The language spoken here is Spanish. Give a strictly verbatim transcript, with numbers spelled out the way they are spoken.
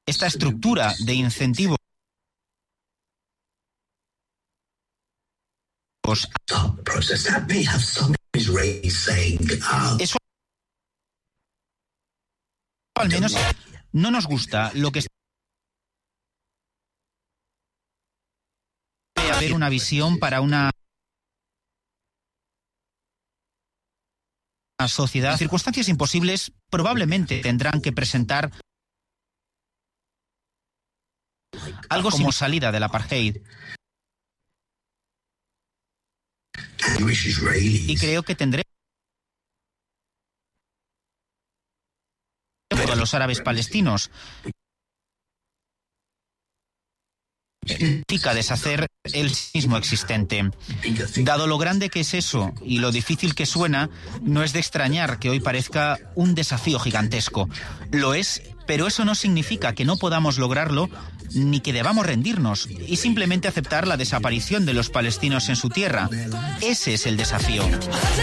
esta estructura de incentivos eso al menos no nos gusta. Lo que debe haber una visión para una sociedad. Circunstancias imposibles probablemente tendrán que presentar algo como salida del apartheid. Y creo que tendré a los árabes palestinos. Significa deshacer el sismo existente. Dado lo grande que es eso y lo difícil que suena, no es de extrañar que hoy parezca un desafío gigantesco. Lo es, pero eso no significa que no podamos lograrlo ni que debamos rendirnos y simplemente aceptar la desaparición de los palestinos en su tierra. Ese es el desafío.